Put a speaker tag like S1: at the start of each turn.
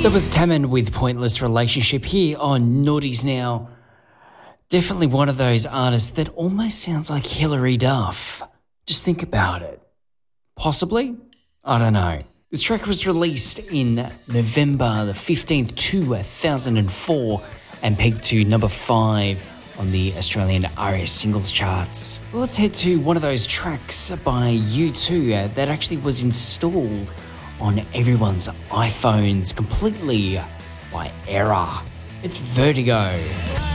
S1: That was Taman with Pointless Relationship here on Naughties Now. Definitely one of those artists that almost sounds like Hilary Duff. Just think about it. Possibly? I don't know. This track was released in November the 15th, 2004 and peaked to number 5 on the Australian RS singles charts. Well, let's head to one of those tracks by U2 that actually was installed on everyone's iPhones completely by error. It's Vertigo.